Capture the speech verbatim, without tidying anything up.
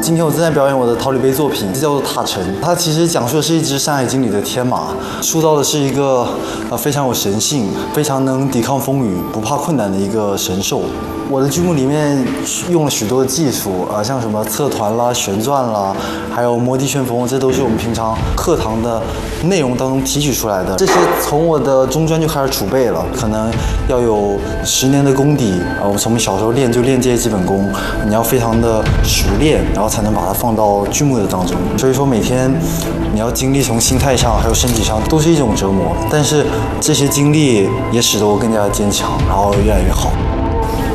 今天我正在表演我的桃李杯作品，这叫做塔城。它其实讲述的是一只山海经里的天马，塑造的是一个呃非常有神性、非常能抵抗风雨、不怕困难的一个神兽。我的剧目里面用了许多的技术啊、呃，像什么侧团啦、旋转啦，还有摩的旋风，这都是我们平常课堂的内容当中提取出来的。这些从我的中专就开始储备了，可能要有十年的功底啊、呃。我从小时候练就练这些基本功，你要非常的熟练，然后才能把它放到剧目的当中。所以说每天你要经历从心态上还有身体上都是一种折磨，但是这些经历也使得我更加坚强，然后越来越好。